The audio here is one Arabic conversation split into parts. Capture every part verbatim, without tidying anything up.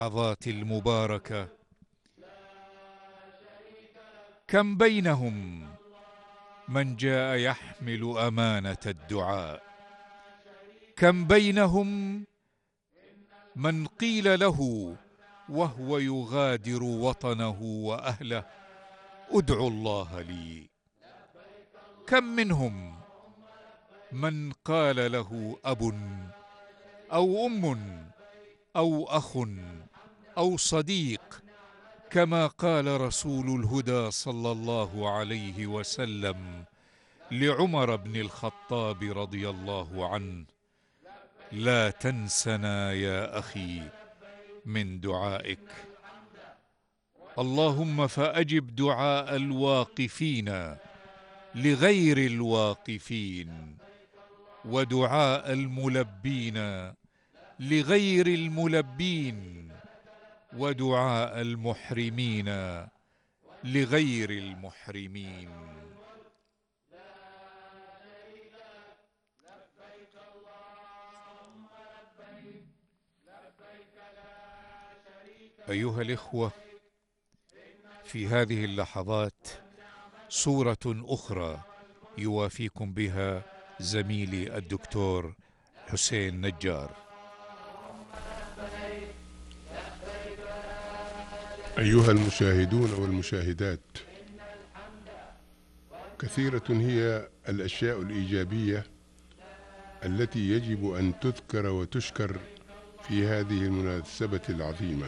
اللحظات المباركة كم بينهم من جاء يحمل أمانة الدعاء، كم بينهم من قيل له وهو يغادر وطنه وأهله ادعوا الله لي، كم منهم من قال له أب أو أم أو أخ أو صديق، كما قال رسول الهدى صلى الله عليه وسلم لعمر بن الخطاب رضي الله عنه: لا تنسنا يا أخي من دعائك. اللهم فأجب دعاء الواقفين لغير الواقفين، ودعاء الملبين لغير الملبين، ودعاء المحرمين لغير المحرمين. أيها الإخوة، في هذه اللحظات صورة أخرى يوافيكم بها زميلي الدكتور حسين نجار. أيها المشاهدون والمشاهدات، كثيرة هي الأشياء الإيجابية التي يجب أن تذكر وتشكر في هذه المناسبة العظيمة.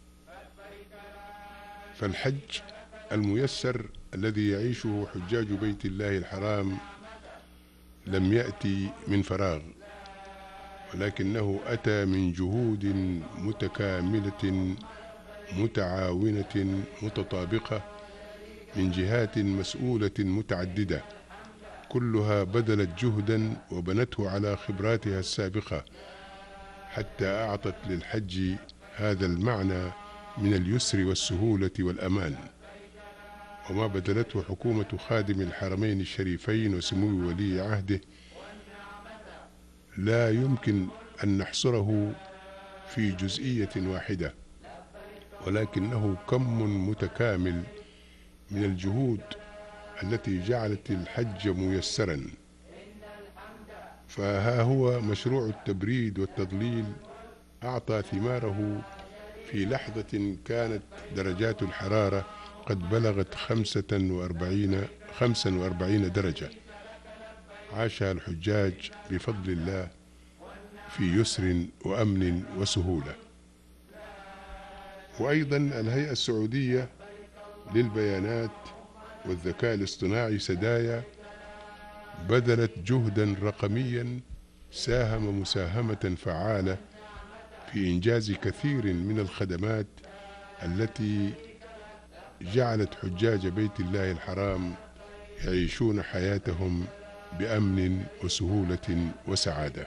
فالحج الميسر الذي يعيشه حجاج بيت الله الحرام لم يأتي من فراغ، ولكنه أتى من جهود متكاملة متعاونة متطابقة من جهات مسؤولة متعددة، كلها بذلت جهدا وبنته على خبراتها السابقة حتى أعطت للحج هذا المعنى من اليسر والسهولة والأمان. وما بذلته حكومة خادم الحرمين الشريفين وسمو ولي عهده لا يمكن أن نحصره في جزئية واحدة، ولكنه كم متكامل من الجهود التي جعلت الحج ميسرا. فها هو مشروع التبريد والتضليل أعطى ثماره في لحظة كانت درجات الحرارة قد بلغت خمسة وأربعين خمسة وأربعين درجة، عاشها الحجاج بفضل الله في يسر وأمن وسهولة. وأيضا الهيئة السعودية للبيانات والذكاء الاصطناعي سدايا بذلت جهدا رقميا ساهم مساهمة فعالة في إنجاز كثير من الخدمات التي جعلت حجاج بيت الله الحرام يعيشون حياتهم بأمن وسهولة وسعادة.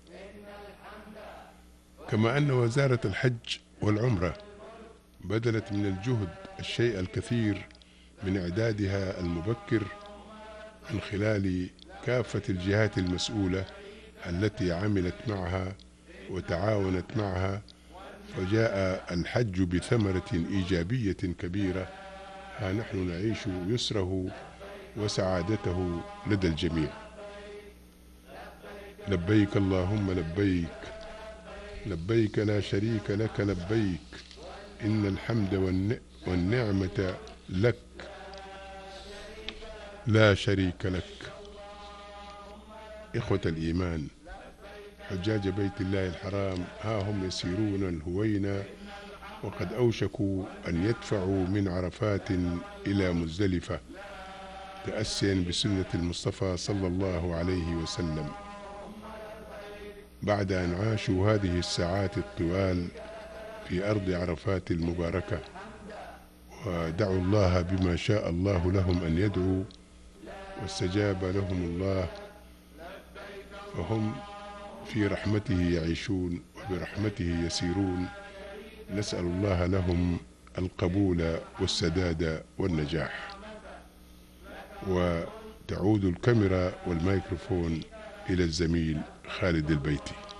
كما أن وزارة الحج والعمرة بذلت من الجهد الشيء الكثير من إعدادها المبكر من خلال كافة الجهات المسؤولة التي عملت معها وتعاونت معها، فجاء الحج بثمرة إيجابية كبيرة ها نحن نعيش يسره وسعادته لدى الجميع. لبيك اللهم لبيك، لبيك لا شريك لك لبيك، إن الحمد والنعمة لك لا شريك لك. إخوة الإيمان، حجاج بيت الله الحرام ها هم يسيرون الهوينة، وقد أوشكوا أن يدفعوا من عرفات إلى مزدلفة تأسيا بسنة المصطفى صلى الله عليه وسلم، بعد أن عاشوا هذه الساعات الطوال في أرض عرفات المباركة، ودعوا الله بما شاء الله لهم أن يدعوا، واستجاب لهم الله، فهم في رحمته يعيشون وبرحمته يسيرون. نسأل الله لهم القبول والسداد والنجاح. وتعود الكاميرا والميكروفون إلى الزميل خالد البيتي.